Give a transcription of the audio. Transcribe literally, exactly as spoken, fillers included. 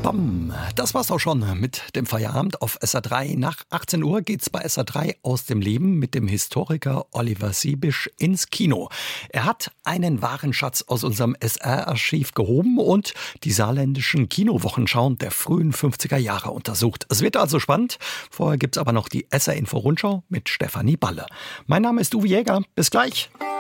Bam, das war's auch schon mit dem Feierabend auf S R drei. Nach achtzehn Uhr geht's bei S R drei aus dem Leben mit dem Historiker Oliver Siebisch ins Kino. Er hat einen wahren Schatz aus unserem S R-Archiv gehoben und die saarländischen Kinowochenschauen der frühen fünfziger Jahre untersucht. Es wird also spannend. Vorher gibt's aber noch die S R-Info-Rundschau mit Stefanie Balle. Mein Name ist Uwe Jäger. Bis gleich.